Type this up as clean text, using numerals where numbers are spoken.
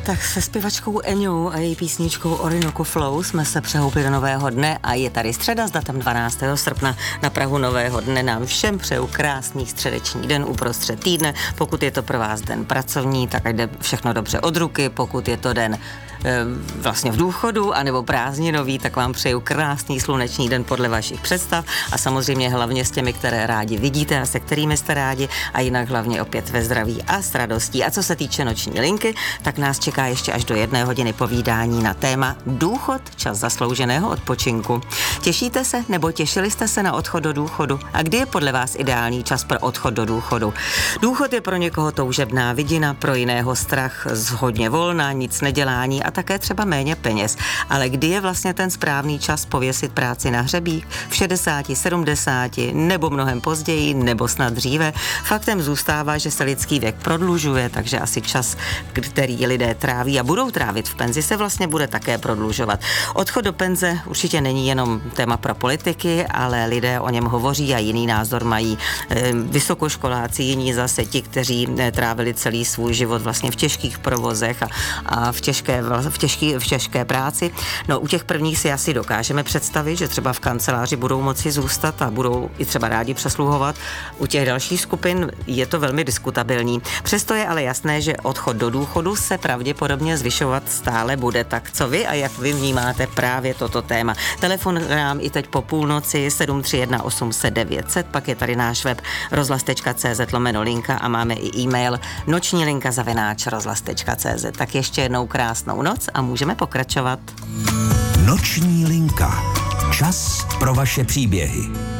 Tak se zpěvačkou Eňou a její písničkou Orinoco Flow jsme se přehoupli do nového dne a je tady středa s datem 12. srpna. Na prahu nového dne nám všem přeju krásný středeční den uprostřed týdne. Pokud je to pro vás den pracovní, tak jde všechno dobře od ruky. Pokud je to den vlastně v důchodu anebo prázdninový, tak vám přeju krásný sluneční den podle vašich představ a samozřejmě hlavně s těmi, které rádi vidíte a se kterými jste rádi a jinak hlavně opět ve zdraví a s radostí. A co se týče noční linky, tak nás čeká ještě až do 1 hodiny povídání na téma důchod, čas zaslouženého odpočinku. Těšíte se nebo těšili jste se na odchod do důchodu? A kdy je podle vás ideální čas pro odchod do důchodu? Důchod je pro někoho toužebná vidina, pro jiného strach z hodně volna, nic nedělání a také třeba méně peněz. Ale kdy je vlastně ten správný čas pověsit práci na hřebík? V 60, 70 nebo mnohem později, nebo snad dříve? Faktem zůstává, že se lidský věk prodlužuje, takže asi čas, který lidé tráví a budou trávit v penzi, se vlastně bude také prodlužovat. Odchod do penze určitě není jenom téma pro politiky, ale lidé o něm hovoří a jiný názor mají vysokoškoláci, jiní zase ti, kteří trávili celý svůj život vlastně v těžkých provozech a v těžké práci. No, u těch prvních si asi dokážeme představit, že třeba v kanceláři budou moci zůstat a budou i třeba rádi přesluhovat. U těch dalších skupin je to velmi diskutabilní. Přesto je ale jasné, že odchod do důchodu se pravděpodobně zvyšovat stále bude. Tak co vy a jak vy vnímáte právě toto téma? Telefon nám i teď po půlnoci 731 800 900, pak je tady náš web rozhlas.cz/linka a máme i e-mail nočnilinka@rozhlas.cz. Tak ještě jednou krásnou noc a můžeme pokračovat. Noční linka. Čas pro vaše příběhy.